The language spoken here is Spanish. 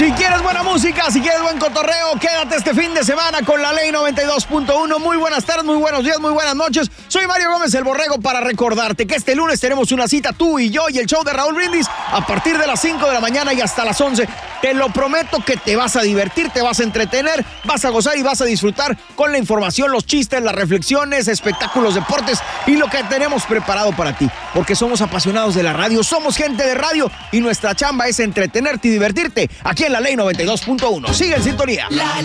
Si quieres buena música, si quieres buen cotorreo, quédate este fin de semana con la Ley 92.1. Muy buenas tardes, muy buenos días, muy buenas noches. Soy Mario Gómez, el Borrego, para recordarte que este lunes tenemos una cita tú y yo y el show de Raúl Brindis a partir de las 5 de la mañana y hasta las 11. Te lo prometo que te vas a divertir, te vas a entretener, vas a gozar y vas a disfrutar con la información, los chistes, las reflexiones, espectáculos, deportes y lo que tenemos preparado para ti. Porque somos apasionados de la radio, somos gente de radio y nuestra chamba es entretenerte y divertirte aquí en la Ley 92.1. Sigue en sintonía.